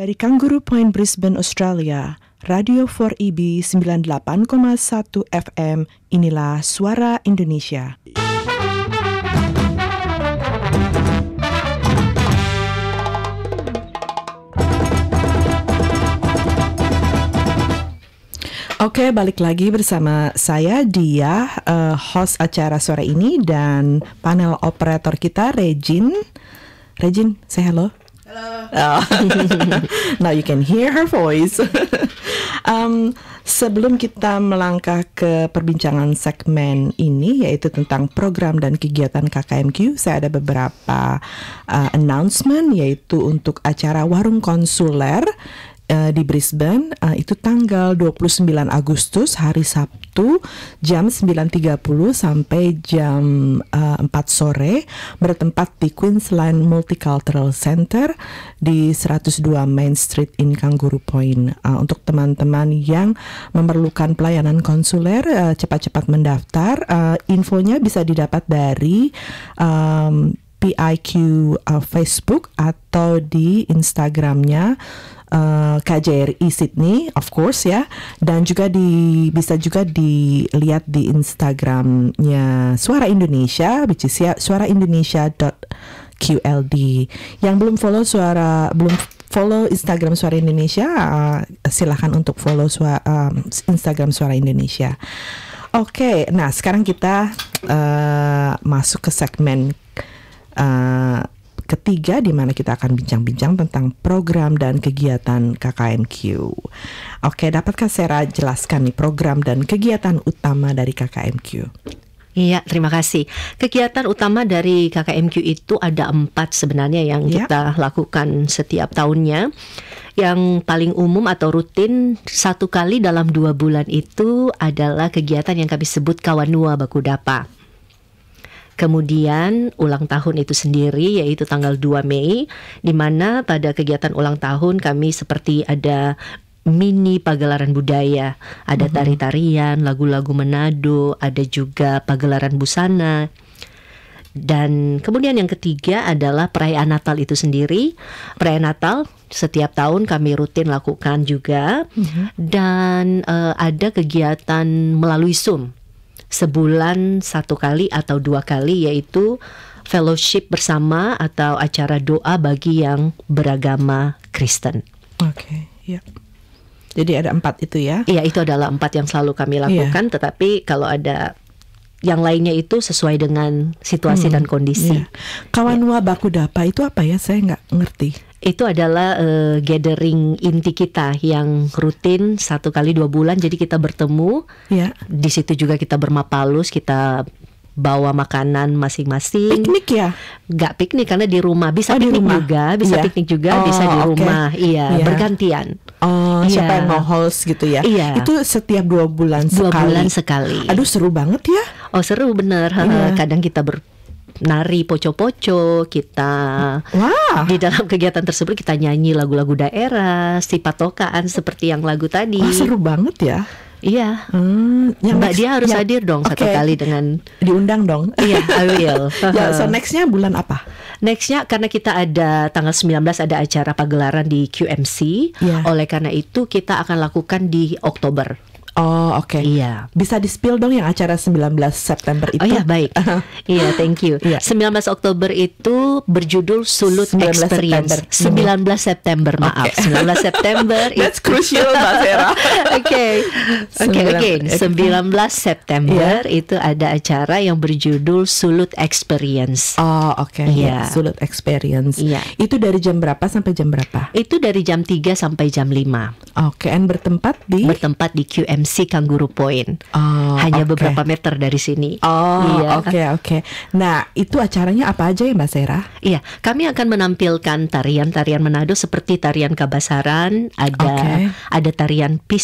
Dari Kangaroo Point, Brisbane, Australia, Radio 4EB 98,1 FM, inilah Suara Indonesia. Oke, balik lagi bersama saya Dia, host acara sore ini, dan panel operator kita Regine. Regine, say hello. Hello. Oh. Now you can hear her voice. Sebelum kita melangkah ke perbincangan segmen ini, yaitu tentang program dan kegiatan KKMQ, saya ada beberapa announcement, yaitu untuk acara Warung Konsuler di Brisbane, itu tanggal 29 Agustus hari Sabtu jam 9.30 sampai jam 4 sore, bertempat di Queensland Multicultural Center di 102 Main Street in Kangaroo Point. Untuk teman-teman yang memerlukan pelayanan konsuler, cepat-cepat mendaftar. Infonya bisa didapat dari PIQ Facebook atau di Instagramnya KJRI Sydney, of course ya, dan juga bisa juga dilihat di Instagramnya Suara Indonesia, which is ya suaraindonesia.qld. Yang belum follow Instagram Suara Indonesia, silahkan untuk follow Instagram Suara Indonesia. Oke, nah sekarang kita masuk ke segmen ketiga, di mana kita akan bincang-bincang tentang program dan kegiatan KKMQ. Oke, dapatkah Sarah jelaskan nih program dan kegiatan utama dari KKMQ? Iya, terima kasih. Kegiatan utama dari KKMQ itu ada 4 sebenarnya yang kita lakukan setiap tahunnya. Yang paling umum atau rutin 1 kali dalam 2 bulan itu adalah kegiatan yang kami sebut Kawanua Bakudapa. Kemudian ulang tahun itu sendiri, yaitu tanggal 2 Mei, di mana pada kegiatan ulang tahun kami seperti ada mini pagelaran budaya, ada tari-tarian, lagu-lagu Manado, ada juga pagelaran busana. Dan kemudian yang ketiga adalah perayaan Natal itu sendiri. Perayaan Natal setiap tahun kami rutin lakukan juga. Dan ada kegiatan melalui Zoom, sebulan 1 kali atau 2 kali, yaitu fellowship bersama atau acara doa bagi yang beragama Kristen. Oke, ya. Jadi ada 4 itu ya? Iya, itu adalah 4 yang selalu kami lakukan. Tetapi kalau ada yang lainnya itu sesuai dengan situasi dan kondisi. Kawanua Bakudapa itu apa ya? Saya nggak ngerti. Itu adalah gathering inti kita yang rutin 1 kali 2 bulan. Jadi kita bertemu. Di situ juga kita bermapalus, kita bawa makanan masing-masing. Piknik ya? Nggak piknik karena di rumah. Bisa piknik rumah juga, bisa piknik juga, bisa di rumah. Bergantian. Siapa yang mau host gitu ya? Itu setiap 2 bulan sekali. 2 bulan sekali. Aduh, seru banget ya? Oh, seru bener. Kadang kita nari poco-poco, kita di dalam kegiatan tersebut kita nyanyi lagu-lagu daerah, si patokaan seperti yang lagu tadi. Wah, seru banget ya. Iya. Mbak Dia harus hadir dong 1 kali dengan diundang dong. Iya, I will. So nextnya bulan apa? Nextnya karena kita ada tanggal 19 ada acara pagelaran di QMC. Oleh karena itu kita akan lakukan di Oktober. Oh, oke. Iya. Bisa di-spill dong yang acara 19 September itu? Oh ya, baik. Iya, thank you. 19 Oktober itu berjudul Sulut Experience. 19 September, maaf. 19 September. That's crucial, Mbak Sarah. Oke, 19 September itu ada acara yang berjudul Sulut Experience. Oh, oke. Sulut Experience. Itu dari jam berapa sampai jam berapa? Itu dari jam 3 sampai jam 5. Oke, and bertempat di QMC Kangaroo Point. Hanya beberapa meter dari sini. Oke. Nah, itu acaranya apa aja ya, Mbak Sarah? Iya, kami akan menampilkan tarian-tarian Manado seperti tarian Kabasaran, ada tarian Pisok,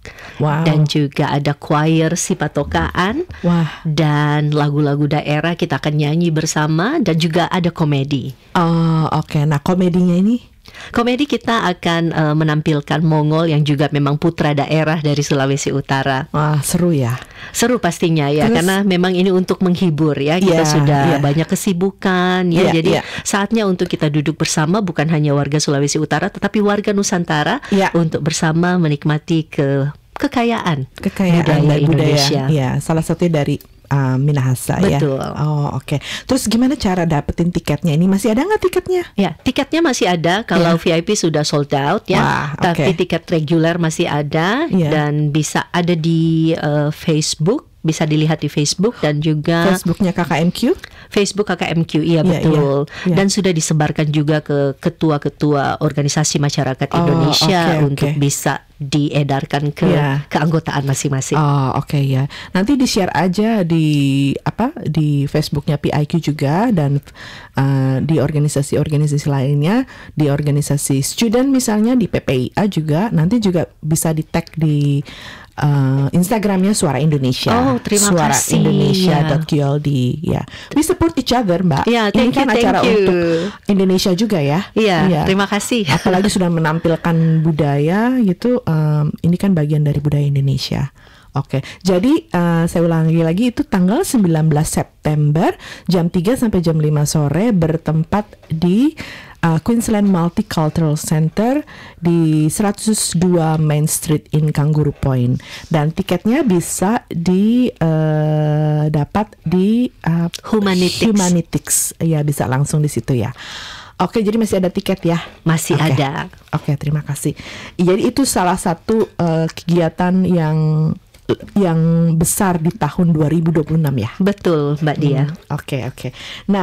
Wow. Dan juga ada choir si patokaan. Wah. Dan lagu-lagu daerah kita akan nyanyi bersama. Dan juga ada komedi. Oh, oke. Nah, komedinya ini? Komedi kita akan menampilkan Mongol yang juga memang putra daerah dari Sulawesi Utara. Wah, seru ya. Seru pastinya ya. Terus, karena memang ini untuk menghibur ya. Kita sudah banyak kesibukan ya. Jadi saatnya untuk kita duduk bersama, bukan hanya warga Sulawesi Utara tetapi warga Nusantara, untuk bersama menikmati kekayaan budaya Indonesia. Ya, salah satunya dari Minahasa. Betul. Ya. Oh, oke. Terus gimana cara dapetin tiketnya? Ini masih ada nggak tiketnya? Ya, tiketnya masih ada. Kalau VIP sudah sold out ya. Wah, tapi tiket reguler masih ada dan bisa ada di Facebook. Bisa dilihat di Facebook dan juga Facebooknya KKMQ. Facebook KKMQ, iya betul. Dan sudah disebarkan juga ke ketua-ketua organisasi masyarakat Indonesia untuk bisa diedarkan ke keanggotaan masing-masing. Oh, oke ya. Nanti di-share aja di Facebooknya PIQ juga dan di organisasi-organisasi lainnya, di organisasi student misalnya di PPIA juga. Nanti juga bisa di-tag di Instagramnya Suara Indonesia. Oh, terima Suara kasih. Indonesia.qld ya. We support each other, Mbak. Ini kan acara untuk Indonesia juga ya. Iya, terima kasih. Apalagi sudah menampilkan budaya gitu. Ini kan bagian dari budaya Indonesia. Oke, jadi saya ulangi lagi, itu tanggal 19 September jam 3 sampai jam 5 sore bertempat di Queensland Multicultural Center di 102 Main Street in Kangaroo Point. Dan tiketnya bisa dapat di Humanitics. Ya, bisa langsung di situ ya. Oke, jadi masih ada tiket ya? Masih ada. Oke, terima kasih. Jadi itu salah satu kegiatan yang besar di tahun 2026 ya? Betul, Mbak Dia. Oke. Nah,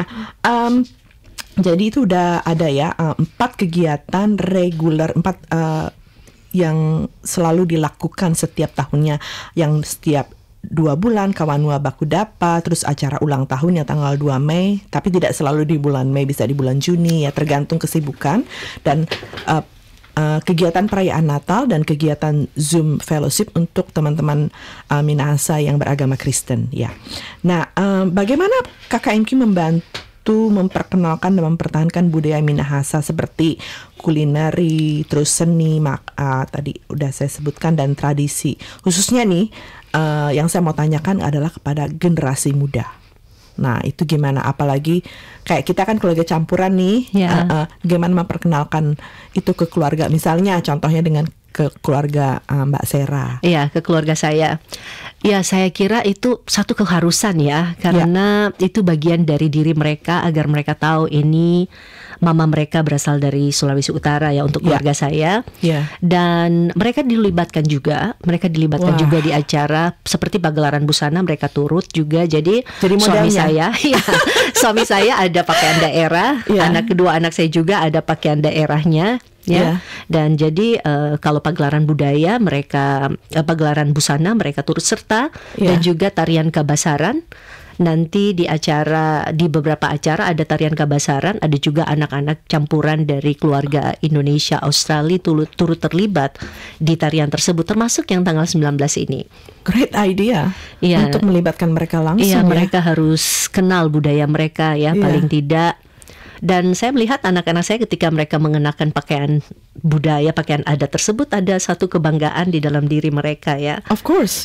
jadi itu udah ada ya 4 kegiatan reguler, 4 yang selalu dilakukan setiap tahunnya, yang setiap 2 bulan Kawanua Baku Dapa, terus acara ulang tahun yang tanggal 2 Mei, tapi tidak selalu di bulan Mei, bisa di bulan Juni ya, tergantung kesibukan, dan kegiatan perayaan Natal dan kegiatan Zoom Fellowship untuk teman-teman Minahasa yang beragama Kristen ya. Nah, bagaimana KKMQ membantu memperkenalkan dan mempertahankan budaya Minahasa seperti kulineri, terus seni, tadi udah saya sebutkan, dan tradisi. Khususnya nih, yang saya mau tanyakan adalah kepada generasi muda. Nah, itu gimana? Apalagi kayak kita kan keluarga campuran nih, gimana memperkenalkan itu ke keluarga? Misalnya contohnya dengan ke keluarga Mbak Sera. Iya, ke keluarga saya. Ya, saya kira itu satu keharusan ya, karena itu bagian dari diri mereka agar mereka tahu ini mama mereka berasal dari Sulawesi Utara ya, untuk keluarga saya. Dan mereka dilibatkan juga juga di acara seperti pagelaran busana, mereka turut juga. Jadi suami saya, suami saya ada pakaian daerah, kedua anak saya juga ada pakaian daerahnya. Dan jadi kalau pagelaran budaya mereka, pagelaran busana mereka turut serta, dan juga tarian kabasaran. Nanti di beberapa acara ada tarian kabasaran, ada juga anak-anak campuran dari keluarga Indonesia Australia turut terlibat di tarian tersebut, termasuk yang tanggal 19 ini. Great idea untuk melibatkan mereka langsung. Iya, mereka harus kenal budaya mereka ya, paling tidak. Dan saya melihat anak-anak saya ketika mereka mengenakan pakaian budaya, pakaian adat tersebut, ada satu kebanggaan di dalam diri mereka ya. Of course,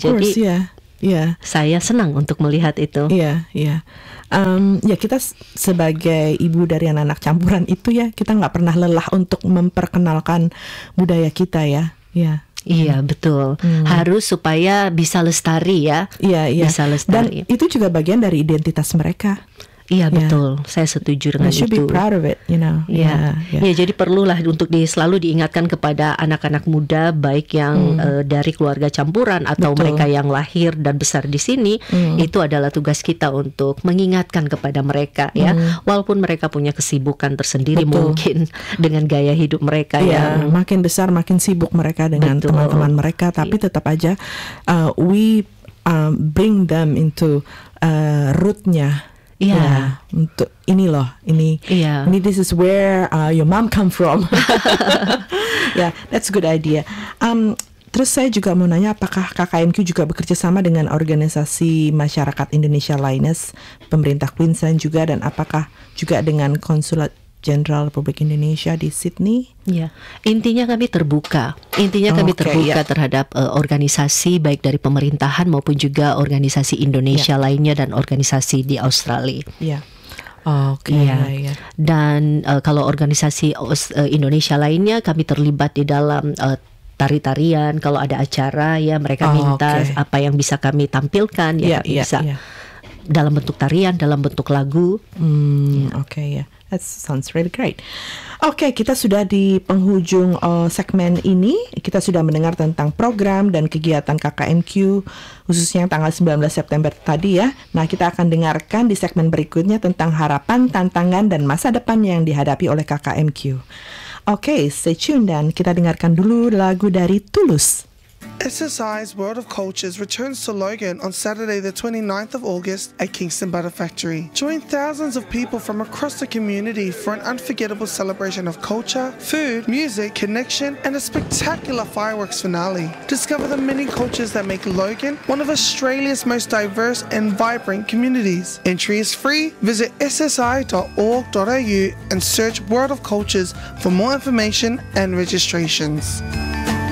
saya senang untuk melihat itu. Ya kita sebagai ibu dari anak campuran itu ya, kita nggak pernah lelah untuk memperkenalkan budaya kita ya. Iya, betul. Harus supaya bisa lestari ya. Bisa lestari. Dan itu juga bagian dari identitas mereka. Iya, betul. Saya setuju dengan itu. You should be proud of it, you know. Ya, jadi perlulah untuk selalu diingatkan kepada anak-anak muda, baik yang dari keluarga campuran atau mereka yang lahir dan besar di sini. Itu adalah tugas kita untuk mengingatkan kepada mereka ya. Walaupun mereka punya kesibukan tersendiri mungkin dengan gaya hidup mereka makin besar makin sibuk mereka dengan teman-teman mereka, tapi tetap aja we bring them into rootnya. Untuk ini this is where your mom come from. That's a good idea. Terus saya juga mau nanya, apakah KKMQ juga bekerja sama dengan organisasi masyarakat Indonesia lainnya, pemerintah Queensland juga, dan apakah juga dengan Konsulat Jenderal Republik Indonesia di Sydney? Ya, intinya kami terbuka. Intinya kami terbuka terhadap organisasi baik dari pemerintahan maupun juga organisasi Indonesia lainnya dan organisasi di Australia. Ya. Dan kalau organisasi Indonesia lainnya kami terlibat di dalam tari-tarian. Kalau ada acara ya mereka minta apa yang bisa kami tampilkan ya kami bisa dalam bentuk tarian, dalam bentuk lagu. That sounds really great. Oke, kita sudah di penghujung segmen ini. Kita sudah mendengar tentang program dan kegiatan KKMQ, khususnya tanggal 19 September tadi ya. Nah, kita akan dengarkan di segmen berikutnya tentang harapan, tantangan, dan masa depan yang dihadapi oleh KKMQ. Oke, stay tune dan kita dengarkan dulu lagu dari Tulus. SSI's World of Cultures returns to Logan on Saturday the 29th of August at Kingston Butter Factory. Join thousands of people from across the community for an unforgettable celebration of culture, food, music, connection, and a spectacular fireworks finale. Discover the many cultures that make Logan one of Australia's most diverse and vibrant communities. Entry is free. Visit ssi.org.au and search World of Cultures for more information and registrations.